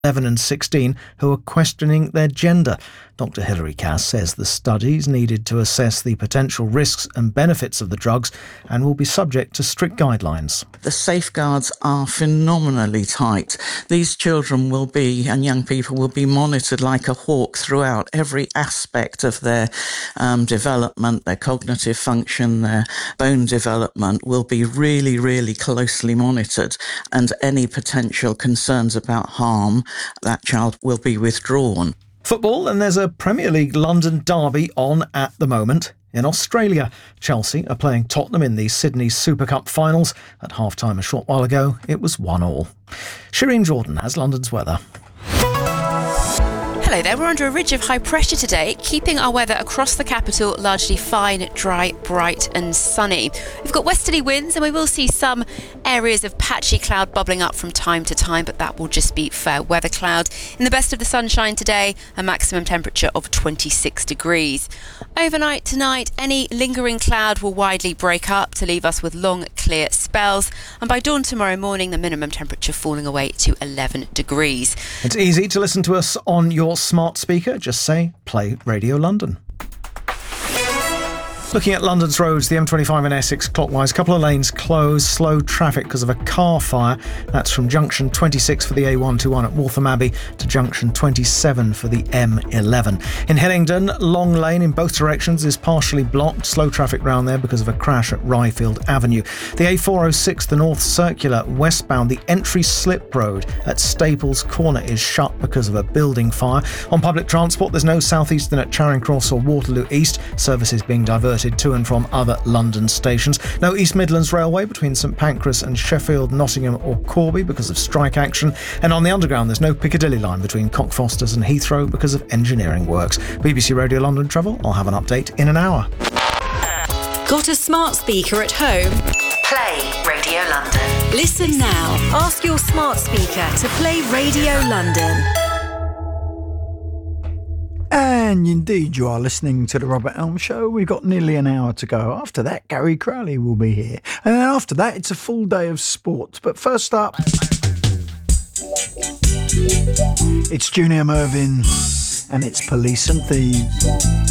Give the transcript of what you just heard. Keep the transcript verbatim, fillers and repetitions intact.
eleven and sixteen who are questioning their gender. Doctor Hilary Cass says the studies needed to assess the potential risks and benefits of the drugs and will be subject to strict guidelines. The safeguards are phenomenally tight. These children will be, and young people will be monitored like a hawk throughout. Every aspect of their um, development, their cognitive function, their bone development will be really, really closely monitored, and any potential concerns about harm, that child will be withdrawn. Football, and there's a Premier League London derby on at the moment. In Australia, Chelsea are playing Tottenham in the Sydney Super Cup finals. At half-time a short while ago, it was one all. Shireen Jordan has London's weather. Hello there, we're under a ridge of high pressure today, keeping our weather across the capital largely fine, dry, bright and sunny. We've got westerly winds and we will see some areas of patchy cloud bubbling up from time to time, but that will just be fair weather cloud. In the best of the sunshine today, a maximum temperature of twenty-six degrees. Overnight tonight, any lingering cloud will widely break up to leave us with long, clear spells, and by dawn tomorrow morning, the minimum temperature falling away to eleven degrees. It's easy to listen to us on your smart speaker. Just say, play Radio London. Looking at London's roads, the M twenty-five in Essex clockwise, a couple of lanes closed, slow traffic because of a car fire. That's from junction twenty-six for the A one twenty-one at Waltham Abbey to junction twenty-seven for the M eleven. In Hillingdon, Long Lane in both directions is partially blocked. Slow traffic round there because of a crash at Ryfield Avenue. The A four oh six, the North Circular westbound, the entry slip road at Staples Corner is shut because of a building fire. On public transport, there's no southeastern at Charing Cross or Waterloo East. Services being diverted to and from other London stations. No East Midlands Railway between St Pancras and Sheffield, Nottingham or Corby because of strike action. And on the Underground, there's no Piccadilly line between Cockfosters and Heathrow because of engineering works. B B C Radio London travel, I'll have an update in an hour. Got a smart speaker at home? Play Radio London. Listen now. Ask your smart speaker to play Radio London. And indeed, you are listening to the Robert Elm Show. We've got nearly an hour to go. After that, Gary Crowley will be here. And then after that, it's a full day of sport. But first up, it's Junior Murvin, and it's Police and Thieves.